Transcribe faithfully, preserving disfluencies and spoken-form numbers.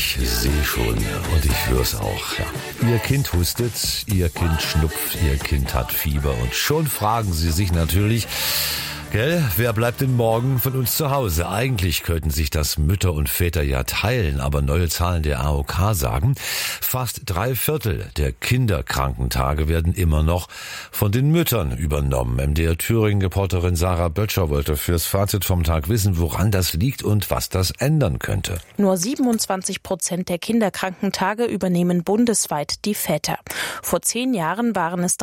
Ich sehe schon und ich höre es auch. Ja. Ihr Kind hustet, Ihr Kind schnupft, Ihr Kind hat Fieber und schon fragen Sie sich natürlich, gell, wer bleibt denn morgen von uns zu Hause? Eigentlich könnten sich das Mütter und Väter ja teilen, aber neue Zahlen der A O K sagen, fast drei Viertel der Kinderkrankentage werden immer noch von den Müttern übernommen. M D R Thüringen-Reporterin Sarah Böttcher wollte fürs Fazit vom Tag wissen, woran das liegt und was das ändern könnte. Nur siebenundzwanzig Prozent der Kinderkrankentage übernehmen bundesweit die Väter. Vor zehn Jahren waren es